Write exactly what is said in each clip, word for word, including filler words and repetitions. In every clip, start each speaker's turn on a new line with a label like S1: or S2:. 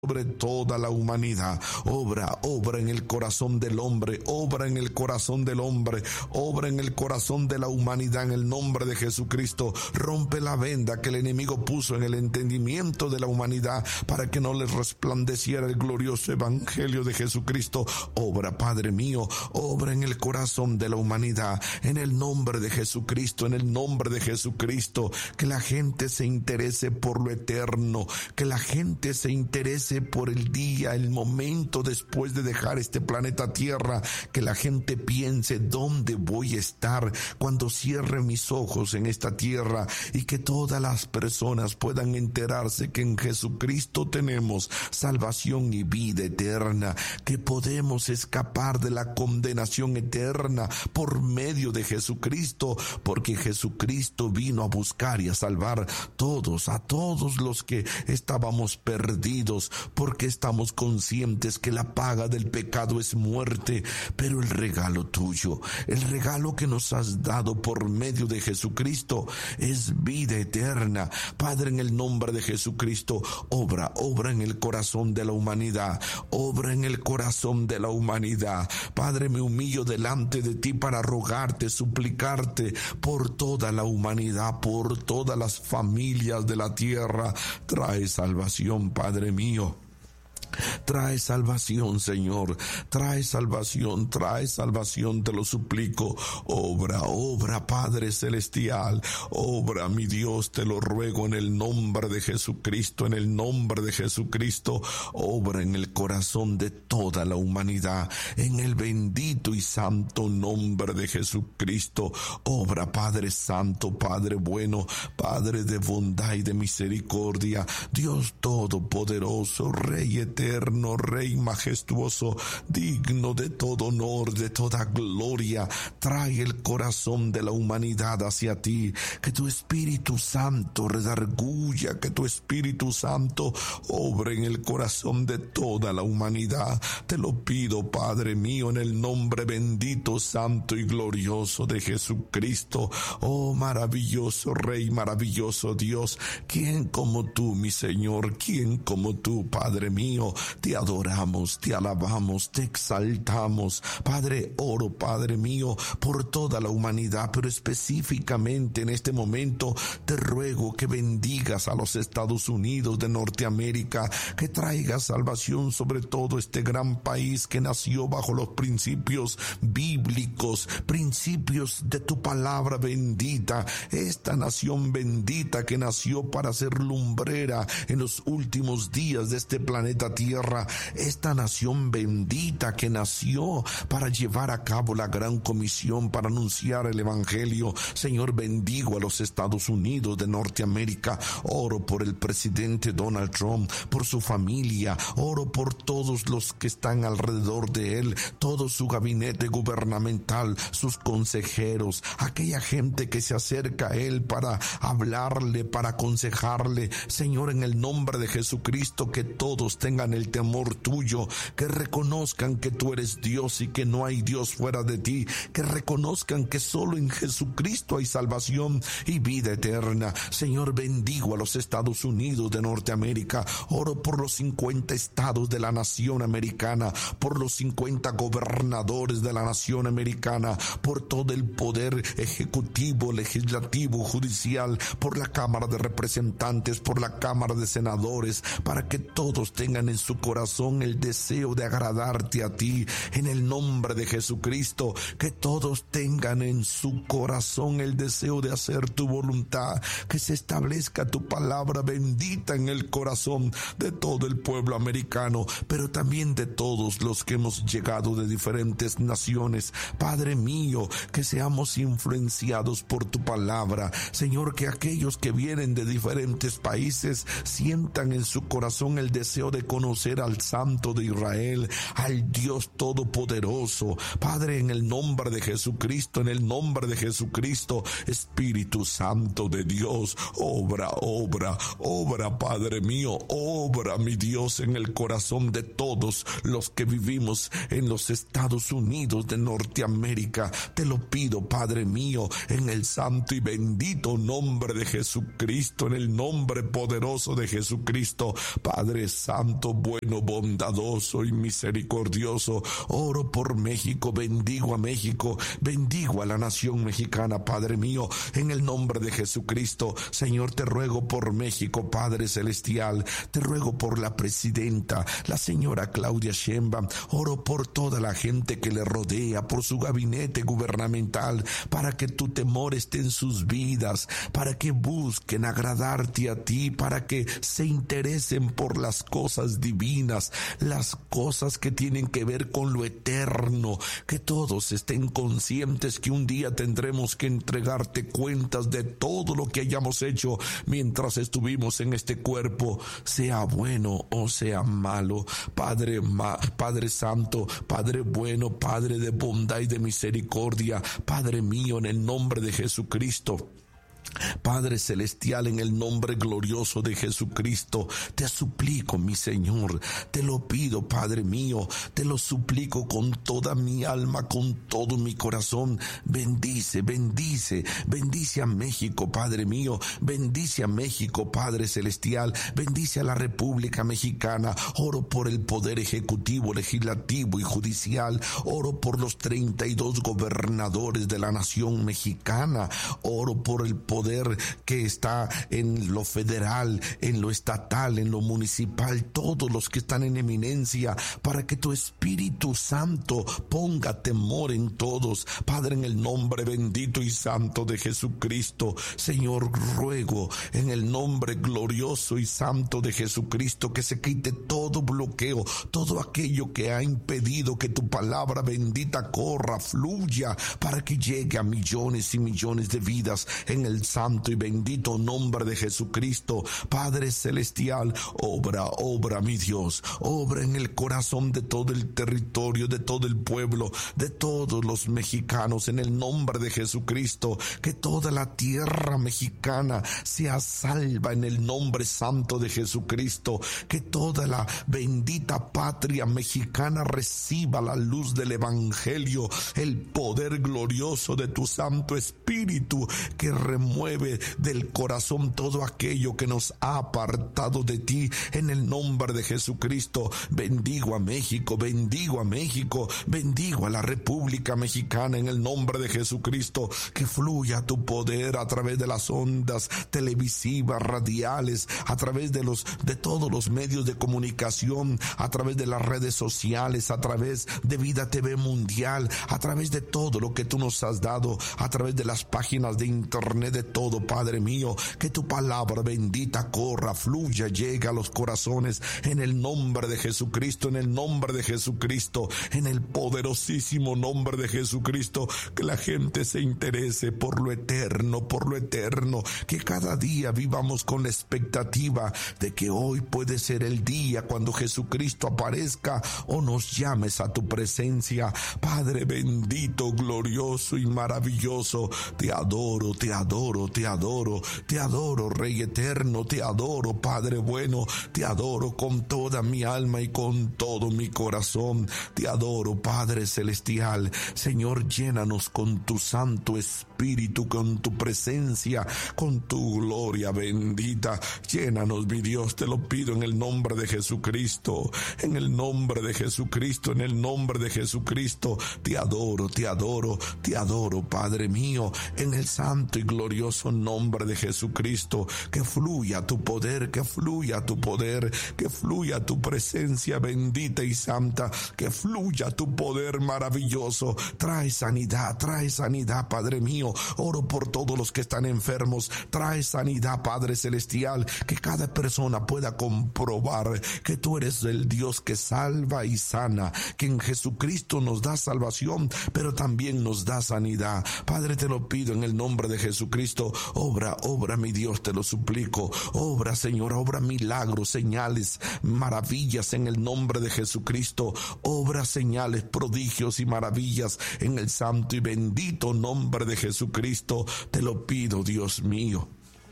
S1: sobre toda la humanidad. Obra, obra en el corazón del hombre, obra en el corazón del hombre, obra en el corazón de la humanidad en el nombre de Jesucristo. Rompe la venda que el enemigo puso en el entendimiento de la humanidad para que no les resplandeciera el glorioso evangelio de Jesucristo. Obra, Padre mío, obra en el corazón de la humanidad en el nombre de Jesucristo, en el nombre de Jesucristo. Que la gente se interese por lo eterno, que la gente se interese por el día, el momento después de dejar este planeta Tierra, que la gente piense dónde voy a estar cuando cierre mis ojos en esta tierra, y que todas las personas puedan enterarse que en Jesucristo tenemos salvación y vida eterna, que podemos escapar de la condenación eterna por medio de Jesucristo, porque Jesucristo vino a buscar y a salvar todos, a todos los que estábamos perdidos, porque estamos conscientes que la paga del pecado es muerte, pero el regalo tuyo, el regalo que nos has dado por medio de Jesucristo es vida eterna. Padre, en el nombre de Jesucristo, obra, obra en el corazón de la humanidad, obra en el corazón de la humanidad. Padre, me humillo delante de ti para rogarte, suplicarte por toda la humanidad, por todas las familias de la tierra. Trae salvación, Padre mío. Trae salvación, Señor, trae salvación, trae salvación, te lo suplico. Obra, obra, Padre celestial, obra, mi Dios, te lo ruego en el nombre de Jesucristo, en el nombre de Jesucristo. Obra en el corazón de toda la humanidad, en el bendito y santo nombre de Jesucristo. Obra, Padre santo, Padre bueno, Padre de bondad y de misericordia, Dios todopoderoso, Rey eterno, eterno, Rey majestuoso, digno de todo honor, de toda gloria. Trae el corazón de la humanidad hacia ti, que tu Espíritu Santo redarguya, que tu Espíritu Santo obre en el corazón de toda la humanidad. Te lo pido, Padre mío, en el nombre bendito, santo y glorioso de Jesucristo. Oh maravilloso Rey, maravilloso Dios, ¿quién como tú, mi Señor? ¿Quién como tú, Padre mío? Te adoramos, te alabamos, te exaltamos. Padre, oro, Padre mío, por toda la humanidad, pero específicamente en este momento te ruego que bendigas a los Estados Unidos de Norteamérica, que traigas salvación sobre todo este gran país que nació bajo los principios bíblicos, principios de tu palabra bendita, esta nación bendita que nació para ser lumbrera en los últimos días de este planeta Tierra, esta nación bendita que nació para llevar a cabo la gran comisión, para anunciar el evangelio. Señor, bendigo a los Estados Unidos de Norteamérica. Oro por el presidente Donald Trump, por su familia, oro por todos los que están alrededor de él, todo su gabinete gubernamental, sus consejeros, aquella gente que se acerca a él para hablarle, para aconsejarle. Señor, en el nombre de Jesucristo, que todos tengan el temor tuyo, que reconozcan que tú eres Dios y que no hay Dios fuera de ti, que reconozcan que solo en Jesucristo hay salvación y vida eterna. Señor, bendigo a los Estados Unidos de Norteamérica, oro por los cincuenta estados de la nación americana, por los cincuenta gobernadores de la nación americana, por todo el poder ejecutivo, legislativo, judicial, por la Cámara de Representantes, por la Cámara de Senadores, para que todos tengan en su corazón el deseo de agradarte a ti, en el nombre de Jesucristo. Que todos tengan en su corazón el deseo de hacer tu voluntad, que se establezca tu palabra bendita en el corazón de todo el pueblo americano, pero también de todos los que hemos llegado de diferentes naciones. Padre mío, que seamos influenciados por tu palabra. Señor, que aquellos que vienen de diferentes países sientan en su corazón el deseo de conocer poder al Santo de Israel, al Dios Todopoderoso. Padre, en el nombre de Jesucristo, en el nombre de Jesucristo, Espíritu Santo de Dios, obra, obra, obra, Padre mío, obra, mi Dios, en el corazón de todos los que vivimos en los Estados Unidos de Norteamérica. Te lo pido, Padre mío, en el santo y bendito nombre de Jesucristo, en el nombre poderoso de Jesucristo. Padre Santo, bueno, bondadoso y misericordioso, oro por México, bendigo a México, bendigo a la nación mexicana, Padre mío, en el nombre de Jesucristo. Señor, te ruego por México, Padre celestial, te ruego por la presidenta, la señora Claudia Sheinbaum, oro por toda la gente que le rodea, por su gabinete gubernamental, para que tu temor esté en sus vidas, para que busquen agradarte a ti, para que se interesen por las cosas divinas, las cosas que tienen que ver con lo eterno, que todos estén conscientes que un día tendremos que entregarte cuentas de todo lo que hayamos hecho mientras estuvimos en este cuerpo, sea bueno o sea malo. Padre, ma, Padre Santo, Padre bueno, Padre de bondad y de misericordia, Padre mío, en el nombre de Jesucristo, Padre celestial, en el nombre glorioso de Jesucristo, te suplico, mi Señor, te lo pido, Padre mío, te lo suplico con toda mi alma, con todo mi corazón. Bendice, bendice, bendice a México, Padre mío, bendice a México, Padre celestial, bendice a la República Mexicana. Oro por el poder ejecutivo, legislativo y judicial. Oro por los treinta y dos gobernadores de la nación mexicana. Oro por el poder que está en lo federal, en lo estatal, en lo municipal, todos los que están en eminencia, para que tu Espíritu Santo ponga temor en todos. Padre, en el nombre bendito y santo de Jesucristo, Señor, ruego en el nombre glorioso y santo de Jesucristo que se quite todo bloqueo, todo aquello que ha impedido que tu palabra bendita corra, fluya, para que llegue a millones y millones de vidas en el santo y bendito nombre de Jesucristo. Padre celestial, obra, obra, mi Dios, obra en el corazón de todo el territorio, de todo el pueblo, de todos los mexicanos, en el nombre de Jesucristo. Que toda la tierra mexicana sea salva en el nombre santo de Jesucristo. Que toda la bendita patria mexicana reciba la luz del evangelio, el poder glorioso de tu Santo Espíritu, que remueve del corazón todo aquello que nos ha apartado de ti, en el nombre de Jesucristo. Bendigo a México, bendigo a México, bendigo a la República Mexicana, en el nombre de Jesucristo. Que fluya tu poder a través de las ondas televisivas, radiales, a través de los de todos los medios de comunicación, a través de las redes sociales, a través de Vida T V Mundial, a través de todo lo que tú nos has dado, a través de las páginas de internet, de todo, Padre mío. Que tu palabra bendita corra, fluya, llegue a los corazones, en el nombre de Jesucristo, en el nombre de Jesucristo, en el poderosísimo nombre de Jesucristo. Que la gente se interese por lo eterno, por lo eterno. Que cada día vivamos con la expectativa de que hoy puede ser el día cuando Jesucristo aparezca o nos llames a tu presencia. Padre bendito, glorioso y maravilloso, te adoro, te adoro, te adoro, te adoro, Rey eterno, te adoro, Padre bueno, te adoro con toda mi alma y con todo mi corazón. Te adoro, Padre celestial. Señor, llénanos con tu Santo Espíritu, con tu presencia, con tu gloria bendita. Llénanos, mi Dios, te lo pido en el nombre de Jesucristo, en el nombre de Jesucristo, en el nombre de Jesucristo. Te adoro, te adoro, te adoro, Padre mío, en el santo y glorioso nombre de Jesucristo. Que fluya tu poder, que fluya tu poder, que fluya tu presencia bendita y santa, que fluya tu poder maravilloso. Trae sanidad, trae sanidad, Padre mío. Oro por todos los que están enfermos. Trae sanidad, Padre celestial, que cada persona pueda comprobar que tú eres el Dios que salva y sana, que en Jesucristo nos da salvación, pero también nos da sanidad. Padre, te lo pido en el nombre de Jesucristo. Jesucristo. Obra, obra, mi Dios, te lo suplico. Obra, Señor, obra milagros, señales, maravillas en el nombre de Jesucristo. Obra señales, prodigios y maravillas en el santo y bendito nombre de Jesucristo. Te lo pido, Dios mío.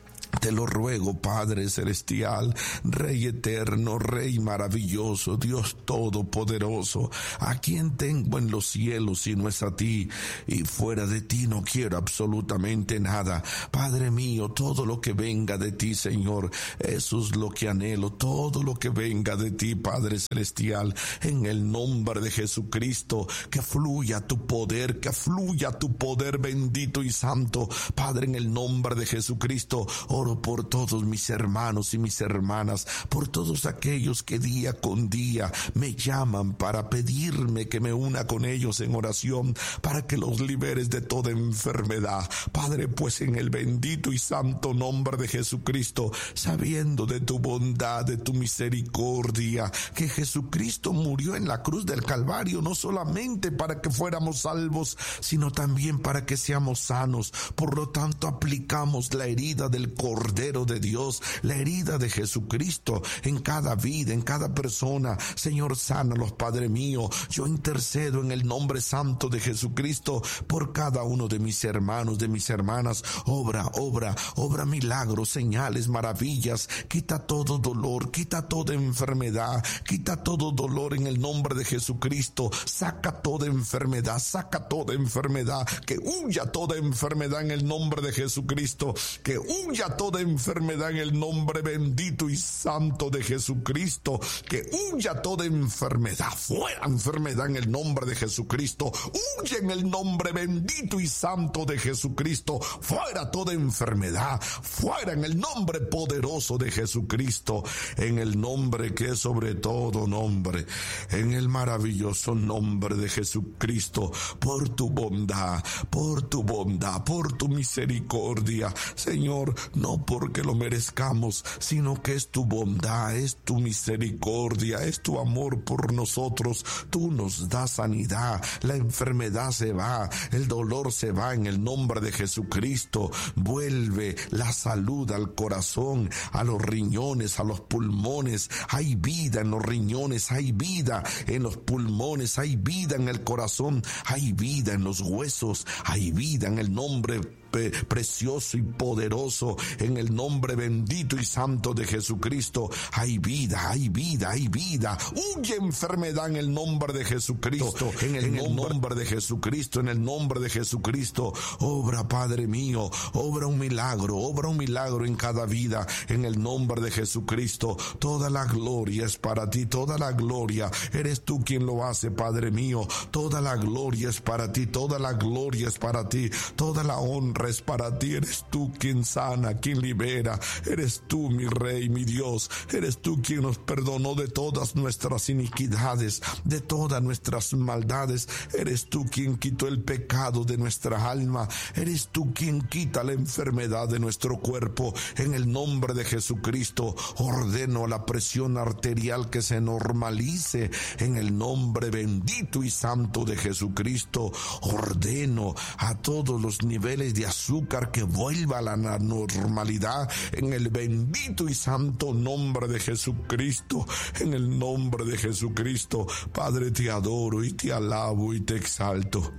S1: Te lo ruego, Padre celestial, Rey eterno, Rey maravilloso, Dios todopoderoso, a quien tengo en los cielos si no es a ti, y fuera de ti no quiero absolutamente nada. Padre mío, todo lo que venga de ti, Señor, eso es lo que anhelo, todo lo que venga de ti, Padre celestial, en el nombre de Jesucristo, que fluya tu poder, que fluya tu poder bendito y santo, Padre, en el nombre de Jesucristo. Oro por todos mis hermanos y mis hermanas, por todos aquellos que día con día me llaman para pedirme que me una con ellos en oración, para que los liberes de toda enfermedad. Padre, pues en el bendito y santo nombre de Jesucristo, sabiendo de tu bondad, de tu misericordia, que Jesucristo murió en la cruz del Calvario, no solamente para que fuéramos salvos, sino también para que seamos sanos. Por lo tanto, aplicamos la herida del Cordero de Dios, la herida de Jesucristo en cada vida, en cada persona. Señor, sánalos, Padre mío. Yo intercedo en el nombre santo de Jesucristo por cada uno de mis hermanos, de mis hermanas. Obra, obra, obra milagros, señales, maravillas. Quita todo dolor, quita toda enfermedad, quita todo dolor en el nombre de Jesucristo. Saca toda enfermedad, saca toda enfermedad, que huya toda enfermedad en el nombre de Jesucristo, que huya toda enfermedad en el nombre bendito y santo de Jesucristo, que huya toda enfermedad, fuera enfermedad en el nombre de Jesucristo, huye en el nombre bendito y santo de Jesucristo, fuera toda enfermedad, fuera en el nombre poderoso de Jesucristo, en el nombre que es sobre todo nombre, en el maravilloso nombre de Jesucristo, por tu bondad, por tu bondad, por tu misericordia, Señor, no porque lo merezcamos, sino que es tu bondad, es tu misericordia, es tu amor por nosotros. Tú nos das sanidad, la enfermedad se va, el dolor se va en el nombre de Jesucristo. Vuelve la salud al corazón, a los riñones, a los pulmones. Hay vida en los riñones, hay vida en los pulmones, hay vida en el corazón, hay vida en los huesos, hay vida en el nombre precioso y poderoso, en el nombre bendito y santo de Jesucristo. Hay vida, hay vida, hay vida. Huye enfermedad en el nombre de Jesucristo, en el, en el nombre de Jesucristo, en el nombre de Jesucristo. Obra, Padre mío, obra un milagro, obra un milagro en cada vida, en el nombre de Jesucristo. Toda la gloria es para ti, toda la gloria eres tú quien lo hace, Padre mío. Toda la gloria es para ti, toda la gloria es para ti, toda la honra es para ti. Eres tú quien sana, quien libera. Eres tú, mi Rey, mi Dios. Eres tú quien nos perdonó de todas nuestras iniquidades, de todas nuestras maldades. Eres tú quien quitó el pecado de nuestra alma. Eres tú quien quita la enfermedad de nuestro cuerpo. En el nombre de Jesucristo, ordeno la presión arterial que se normalice. En el nombre bendito y santo de Jesucristo, ordeno a todos los niveles de azúcar que vuelva a la normalidad en el bendito y santo nombre de Jesucristo, en el nombre de Jesucristo. Padre, te adoro y te alabo y te exalto.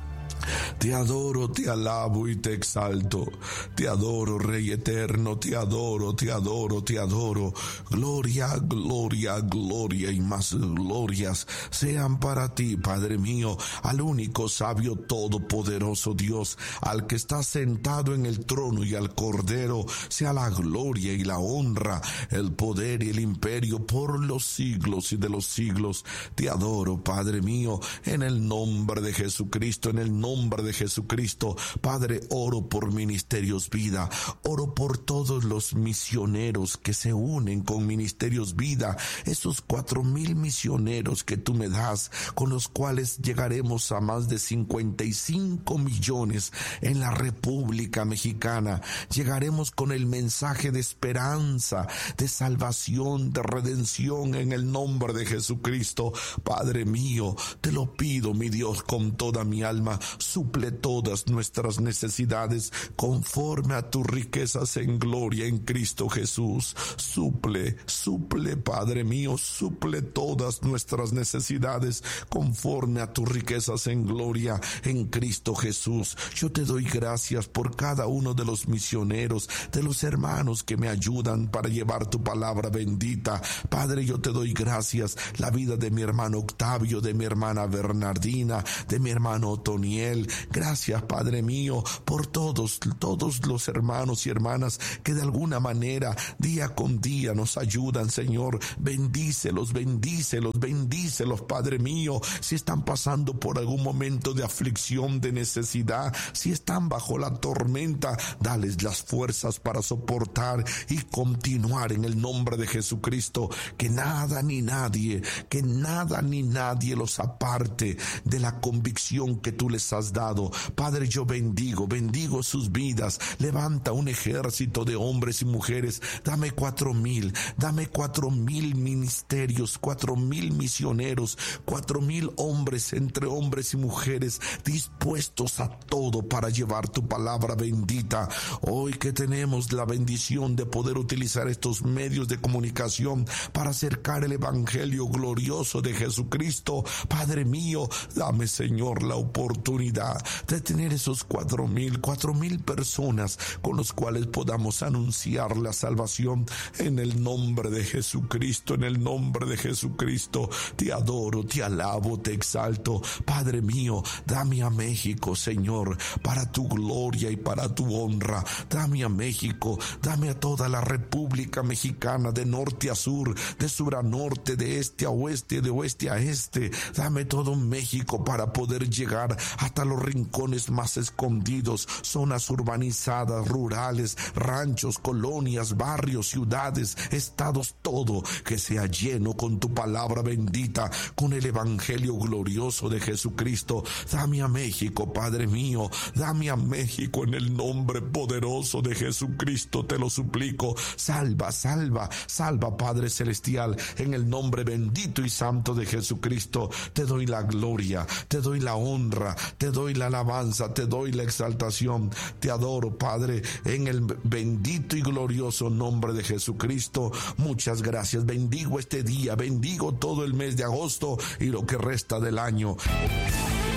S1: Te adoro, te alabo y te exalto. Te adoro, Rey eterno, te adoro, te adoro, te adoro. Gloria, gloria, gloria y más glorias sean para ti, Padre mío, al único sabio todopoderoso Dios, al que está sentado en el trono, y al Cordero sea la gloria y la honra, el poder y el imperio por los siglos y de los siglos. Te adoro, Padre mío, en el nombre de Jesucristo, en el nombre nombre de Jesucristo. Padre, oro por Ministerios Vida, oro por todos los misioneros que se unen con Ministerios Vida, esos cuatro mil misioneros que tú me das, con los cuales llegaremos a más de cincuenta y cinco millones en la República Mexicana. Llegaremos con el mensaje de esperanza, de salvación, de redención en el nombre de Jesucristo. Padre mío, te lo pido, mi Dios, con toda mi alma. suple todas nuestras necesidades conforme a tus riquezas en gloria en Cristo Jesús. Suple, suple, Padre mío, suple todas nuestras necesidades conforme a tus riquezas en gloria en Cristo Jesús. Yo te doy gracias por cada uno de los misioneros, de los hermanos que me ayudan para llevar tu palabra bendita. Padre, yo te doy gracias, la vida de mi hermano Octavio, de mi hermana Bernardina, de mi hermano Otoniel. Gracias, Padre mío, por todos, todos los hermanos y hermanas que de alguna manera, día con día nos ayudan, Señor. Bendícelos, bendícelos, bendícelos, Padre mío. Si están pasando por algún momento de aflicción, de necesidad, si están bajo la tormenta, dales las fuerzas para soportar y continuar en el nombre de Jesucristo. Que nada ni nadie, que nada ni nadie los aparte de la convicción que tú les has dado. Padre, yo bendigo, bendigo sus vidas. Levanta un ejército de hombres y mujeres. Dame cuatro mil, dame cuatro mil ministerios, cuatro mil misioneros, cuatro mil hombres, entre hombres y mujeres, dispuestos a todo para llevar tu palabra bendita. Hoy que tenemos la bendición de poder utilizar estos medios de comunicación para acercar el evangelio glorioso de Jesucristo, Padre mío, dame, Señor, la oportunidad de tener esos cuatro mil, cuatro mil personas con los cuales podamos anunciar la salvación en el nombre de Jesucristo, en el nombre de Jesucristo. Te adoro, te alabo, te exalto. Padre mío, dame a México, Señor, para tu gloria y para tu honra. Dame a México, dame a toda la República Mexicana, de norte a sur, de sur a norte, de este a oeste, de oeste a este. Dame todo México para poder llegar hasta los rincones más escondidos, zonas urbanizadas, rurales, ranchos, colonias, barrios, ciudades, estados, todo que sea lleno con tu palabra bendita, con el evangelio glorioso de Jesucristo. Dame a México, Padre mío, dame a México en el nombre poderoso de Jesucristo, te lo suplico. Salva, salva, salva, Padre celestial, en el nombre bendito y santo de Jesucristo. Te doy la gloria, te doy la honra, te doy la alabanza, te doy la exaltación. Te adoro, Padre, en el bendito y glorioso nombre de Jesucristo. Muchas gracias. Bendigo este día, bendigo todo el mes de agosto y lo que resta del año.